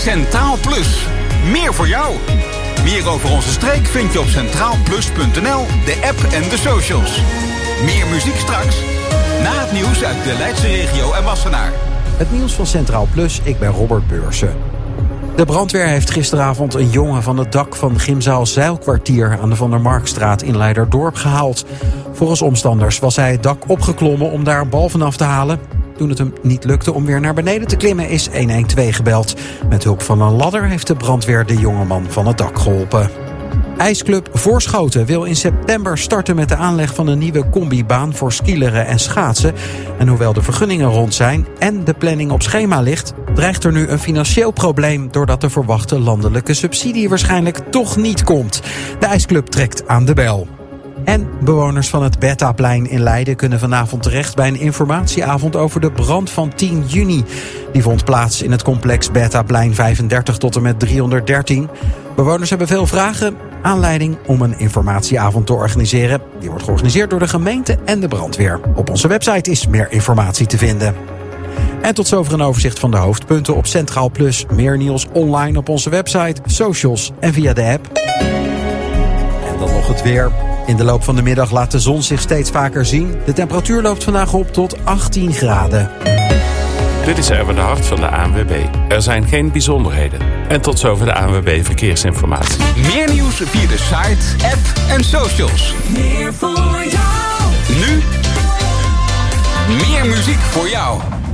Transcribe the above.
Centraal Plus. Meer voor jou. Meer over onze streek vind je op centraalplus.nl, de app en de socials. Meer muziek straks. Na het nieuws uit de Leidse regio en Wassenaar. Het nieuws van Centraal Plus, ik ben Robert Beursen. De brandweer heeft gisteravond een jongen van het dak van gymzaal Zeilkwartier aan de Van der Markstraat in Leiderdorp gehaald. Volgens omstanders was hij het dak opgeklommen om daar een bal vanaf te halen. Toen het hem niet lukte om weer naar beneden te klimmen is 112 gebeld. Met hulp van een ladder heeft de brandweer de jongeman van het dak geholpen. IJsclub Voorschoten wil in september starten met de aanleg van een nieuwe combibaan voor skileren en schaatsen. En hoewel de vergunningen rond zijn en de planning op schema ligt, dreigt er nu een financieel probleem doordat de verwachte landelijke subsidie waarschijnlijk toch niet komt. De IJsclub trekt aan de bel. En bewoners van het Bethaplein in Leiden kunnen vanavond terecht bij een informatieavond over de brand van 10 juni. Die vond plaats in het complex Bethaplein 35 tot en met 313. Bewoners hebben veel vragen. Aanleiding om een informatieavond te organiseren. Die wordt georganiseerd door de gemeente en de brandweer. Op onze website is meer informatie te vinden. En tot zover een overzicht van de hoofdpunten op Centraal Plus. Meer nieuws online op onze website, socials en via de app. En dan nog het weer. In de loop van de middag laat de zon zich steeds vaker zien. De temperatuur loopt vandaag op tot 18 graden. Dit is Erwin de Hart van de ANWB. Er zijn geen bijzonderheden. En tot zover de ANWB Verkeersinformatie. Meer nieuws via de site, app en socials. Meer voor jou. Nu meer muziek voor jou.